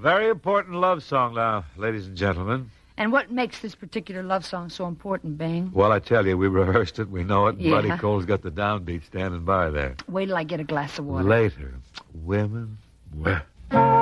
very important love song now, ladies and gentlemen. And what makes this particular love song so important, Bing? Well, I tell you, we rehearsed it. We know it. Yeah. Buddy Cole's got the downbeat standing by there. Wait till I get a glass of water. Later. Women.